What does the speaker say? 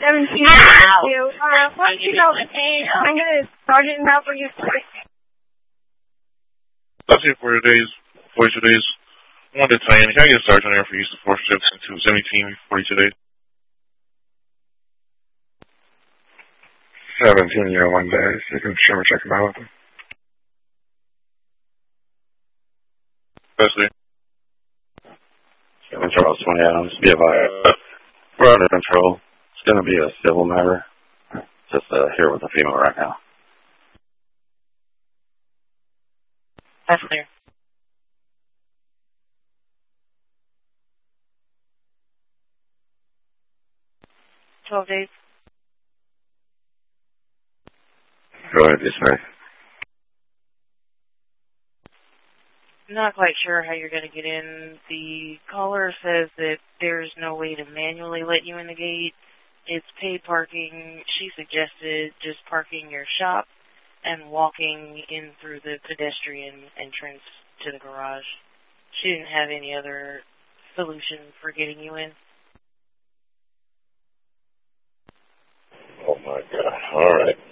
17. What you know? I'm gonna Sergeant now for you. That's it for today's voice today's 1 to 10. Can I get a sergeant there for use of force ships into 17 for you today? 17-1 days. You can show me check him out. Especially. 7 Charles 20 Adams. Be advised. We're under control. It's going to be a civil matter. Just here with the female right now. That's clear. $12 days. Go ahead, Dispatch. Not quite sure how you're going to get in. The caller says that there's no way to manually let you in the gate. It's paid parking. She suggested just parking your shop and walking in through the pedestrian entrance to the garage. She didn't have any other solution for getting you in. Oh, my God. All right.